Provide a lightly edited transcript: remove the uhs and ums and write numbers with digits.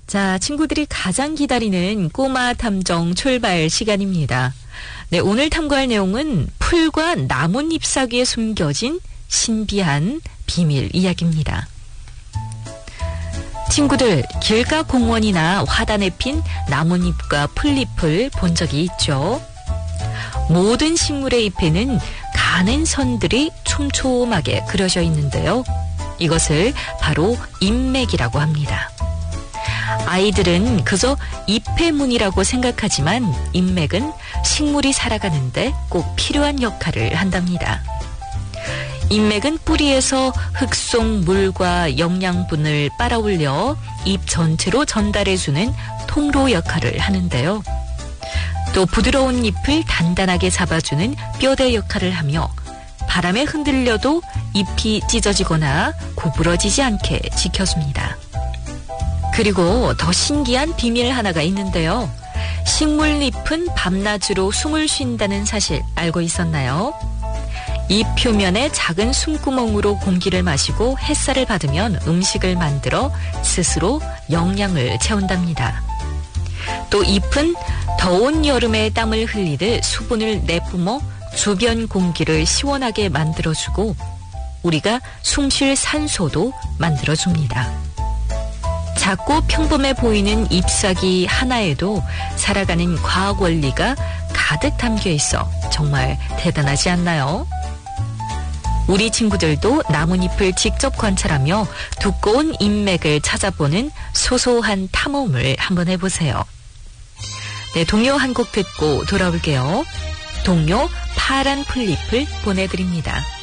자, 친구들이 가장 기다리는 꼬마 탐정 출발 시간입니다. 네, 오늘 탐구할 내용은 풀과 나뭇잎 사이에 숨겨진 신비한 비밀 이야기입니다. 친구들, 길가 공원이나 화단에 핀 나뭇잎과 풀잎을 본 적이 있죠? 모든 식물의 잎에는 가는 선들이 촘촘하게 그려져 있는데요. 이것을 바로 잎맥이라고 합니다. 아이들은 그저 잎의 무늬라고 생각하지만 잎맥은 식물이 살아가는데 꼭 필요한 역할을 한답니다. 잎맥은 뿌리에서 흙 속 물과 영양분을 빨아올려 잎 전체로 전달해주는 통로 역할을 하는데요. 또 부드러운 잎을 단단하게 잡아주는 뼈대 역할을 하며 바람에 흔들려도 잎이 찢어지거나 구부러지지 않게 지켜줍니다. 그리고 더 신기한 비밀 하나가 있는데요. 식물잎은 밤낮으로 숨을 쉰다는 사실 알고 있었나요? 잎 표면에 작은 숨구멍으로 공기를 마시고 햇살을 받으면 음식을 만들어 스스로 영양을 채운답니다. 또 잎은 더운 여름에 땀을 흘리듯 수분을 내뿜어 주변 공기를 시원하게 만들어주고 우리가 숨 쉴 산소도 만들어줍니다. 작고 평범해 보이는 잎사귀 하나에도 살아가는 과학 원리가 가득 담겨 있어 정말 대단하지 않나요? 우리 친구들도 나뭇잎을 직접 관찰하며 두꺼운 잎맥을 찾아보는 소소한 탐험을 한번 해보세요. 네, 동요 한 곡 듣고 돌아올게요. 동요 파란 풀잎을 보내드립니다.